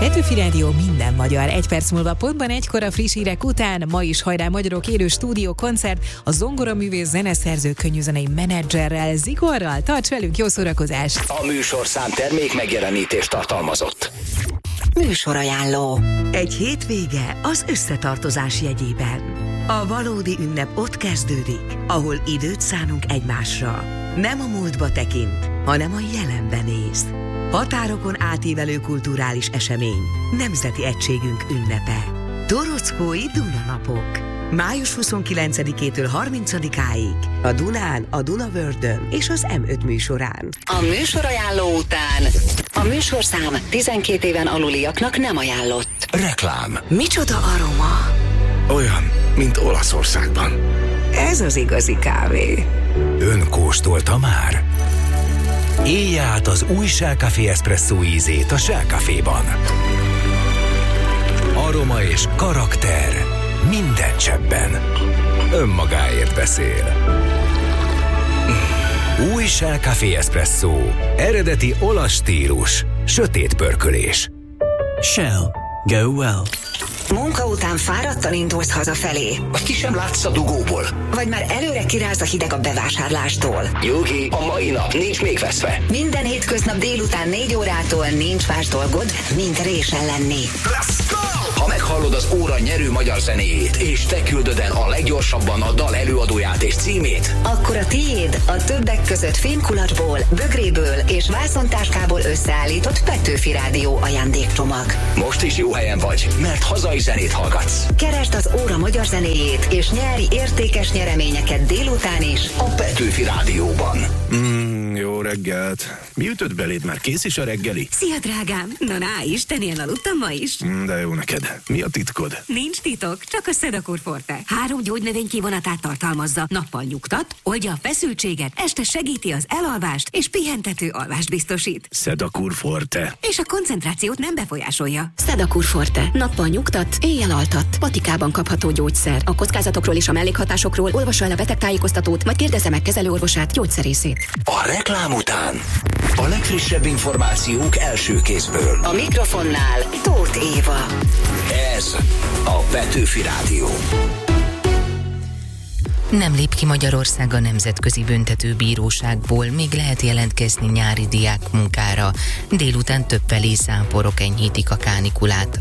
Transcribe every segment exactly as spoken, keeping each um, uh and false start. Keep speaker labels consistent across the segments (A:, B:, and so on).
A: Petőfi Rádió, minden magyar. Egy perc múlva pontban egykor a friss hírek után. Ma is Hajrá Magyarok élő stúdió koncert a zongoraművész, zeneszerző, könnyűzenei menedzserrel, Zigorral. Tarts velünk, jó szórakozást!
B: A műsorszám termék megjelenítést tartalmazott.
C: Műsorajánló. Egy hétvége az összetartozás jegyében. A valódi ünnep ott kezdődik, ahol időt szánunk egymásra. Nem a múltba tekint, hanem a jelenbe néz. Határokon átívelő kulturális esemény, nemzeti egységünk ünnepe. Torockói Dunanapok. május huszonkilencedikétől harmincadikáig a Dunán, a Dunavördön és az em öt műsorán.
D: A műsorajánló után a műsorszám tizenkét éven aluliaknak nem ajánlott.
B: Reklám.
C: Micsoda aroma!
B: Olyan, mint Olaszországban.
C: Ez az igazi kávé.
B: Ön kóstolta már? Élje át az új Shell Café Espresso ízét a Shell Caféban. Aroma és karakter minden cseppben. Önmagáért beszél. Új Shell Café Espresso. Eredeti olasz stílus. Sötét pörkölés.
E: Shell. Go well.
D: Munka után fáradtan indulsz hazafelé.
B: Vagy ki sem látsz a dugóból.
D: Vagy már előre kiráz a hideg a bevásárlástól.
B: Nyugi, a mai nap nincs még veszve.
D: Minden hétköznap délután négy órától nincs más dolgod, mint résen lenni.
B: Let's go! Ha meghallod az óra nyerő magyar zenéjét, és te küldöd el a leggyorsabban a dal előadóját és címét,
D: akkor a tiéd a többek között fémkulacsból, bögréből és vászontáskából összeállított Petőfi Rádió ajándékcsomag.
B: Most is jó helyen vagy, mert hazai zenét hallgatsz.
D: Keresd az óra magyar zenéjét, és nyerj értékes nyereményeket délután is
B: a Petőfi Rádióban.
F: Mm, jó reggelt. Mi ütött beléd? Már kész is a reggeli?
G: Szia, drágám! Na, na, Istenien aludtam ma is.
F: Mm, de jó neked. Mi a titkod?
G: Nincs titok, csak a Sedakur Forte. Három gyógynövény kivonatát tartalmazza. Nappal nyugtat, oldja a feszültséget, este segíti az elalvást, és pihentető alvást biztosít.
F: Sedakur Forte.
G: És a koncentrációt nem befolyásolja.
H: Sedakur Forte. Nappal nyugtat, éjjel altat. Patikában kapható gyógyszer. A kockázatokról és a mellékhatásokról olvassa el a betegtájékoztatót, majd kérdezze meg kezelőorvosát, gyógyszerészét.
B: A reklám után a legfrissebb információk első kézből.
D: A mikrofonnál Tóth Éva.
B: Ez a Petőfi Rádió.
I: Nem lép ki Magyarország a Nemzetközi Büntetőbíróságból, még lehet jelentkezni nyári diákmunkára. Délután több felé záporok enyhítik a kánikulát.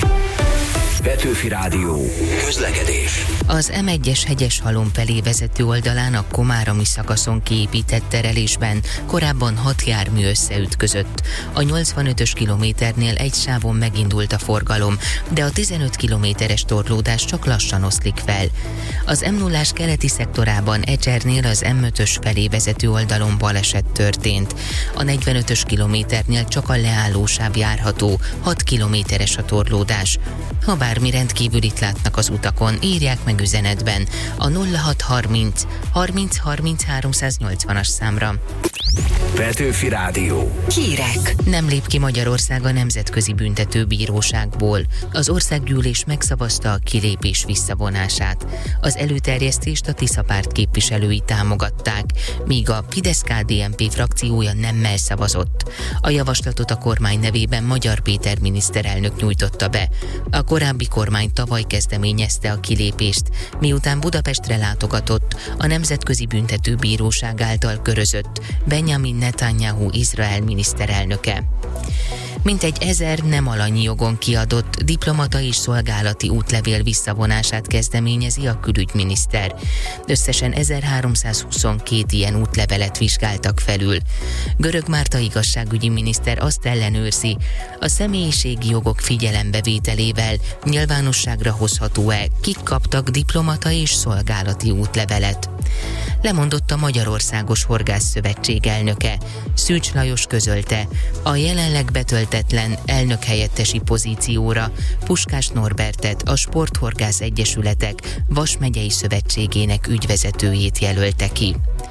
B: Petőfi Rádió. Közlekedés.
I: Az em egyes Hegyeshalom felé vezető oldalán a komárami szakaszon kiépített terelésben korábban hat jármű összeütközött. A nyolcvanötös kilométernél egy sávon megindult a forgalom, de a tizenöt kilométeres torlódás csak lassan oszlik fel. Az em nullás keleti szektorában Ecsernél az em ötös felé vezető oldalon baleset történt. A negyvenötös kilométernél csak a leállósáv járható, hat kilométeres a torlódás. Ha bármi rendkívülit látnak az utakon, írják meg üzenetben a nulla hat harminc harminc harminc háromszáznyolcvanas számra.
B: Petőfi Rádió.
D: Hírek.
I: Nem lép ki Magyarország a Nemzetközi Büntetőbíróságból. Az országgyűlés megszavazta a kilépés visszavonását. Az előterjesztést a Tisza párt képviselői támogatták, míg a Fidesz-ká dé en pé frakciója nemmel szavazott. A javaslatot a kormány nevében Magyar Péter miniszterelnök nyújtotta be. A korábbi kormány tavaly kezdeményezte a kilépést, miután Budapestre látogatott a Nemzetközi Büntetőbíróság által körözött Benjamin Netanyahu Izrael miniszterelnöke. Mintegy ezer nem alanyi jogon kiadott diplomata és szolgálati útlevél visszavonását kezdeményezi a külügyminiszter. Összesen ezerháromszázhuszonkettő ilyen útlevelet vizsgáltak felül. Görög Márta igazságügyi miniszter azt ellenőrzi, a személyiségi jogok figyelembevételével nyilvánosságra hozható-e, kik kaptak diplomata és szolgálati útlevelet. Lemondott a Magyarországos Horgászszövetség elnöke. Szűcs Lajos közölte, a jelenleg betöltetlen elnökhelyettesi pozícióra Puskás Norbertet, a Sporthorgász Egyesületek Vas megyei szövetségének ügyvezetőjét jelölte ki.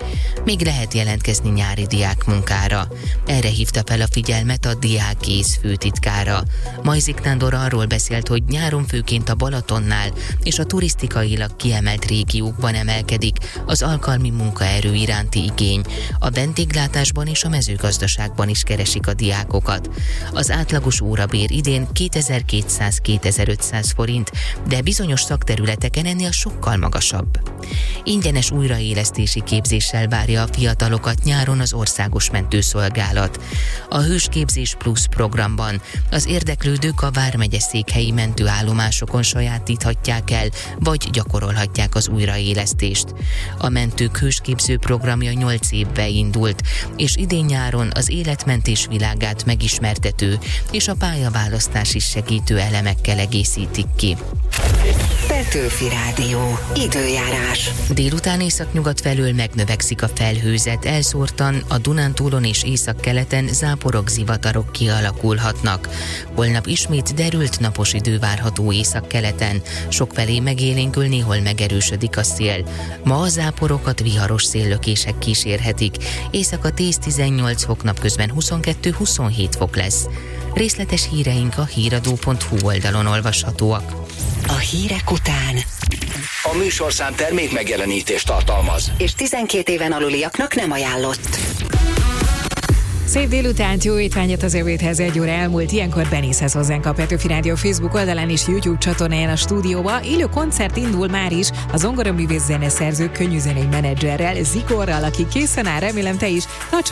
I: még lehet jelentkezni nyári diákmunkára. Erre hívta fel a figyelmet a Diákész főtitkára. Majzik Nándor arról beszélt, hogy nyáron főként a Balatonnál és a turisztikailag kiemelt régiókban emelkedik az alkalmi munkaerő iránti igény. A vendéglátásban és a mezőgazdaságban is keresik a diákokat. Az átlagos órabér idén kétezer-kétszáz-kétezer-ötszáz forint, de bizonyos szakterületeken ennél sokkal magasabb. Ingyenes újraélesztési képzéssel várja a fiatalokat nyáron az Országos Mentőszolgálat. A Hősképzés Plusz programban az érdeklődők a vármegye székhelyi mentőállomásokon sajátíthatják el, vagy gyakorolhatják az újraélesztést. A mentők hősképző programja nyolc évbe indult, és idén nyáron az életmentés világát megismertető és a pályaválasztás is segítő elemekkel egészítik ki.
D: Petőfi Rádió. Időjárás.
I: Délután északnyugat felől megnövekszik a felhőzet, elszórtan a Dunántúlon és északkeleten záporok, zivatarok kialakulhatnak. Holnap ismét derült napos idő várható északkeleten, sokfelé megélénkül, néhol megerősödik a szél. Ma a záporokat viharos széllökések kísérhetik, éjszaka tíz-tizennyolc fok, napközben huszonkettő-huszonhét fok lesz. Részletes híreink a híradó pont hu oldalon olvashatóak.
D: A hírek után
B: A műsorszám termék megjelenítést tartalmaz,
D: és tizenkét éven aluliaknak nem ajánlott.
A: Szép délutánt, jó étvágyat az ebédhez, egy óra elmúlt, ilyenkor benézhez hozzánk a Petőfi Rádió Facebook oldalán és YouTube csatornáján a stúdióba. Élő koncert indul már is a zongoraművész zeneszerző könnyűzenei menedzserrel, Zigorral, aki készen áll, remélem te is. Tarts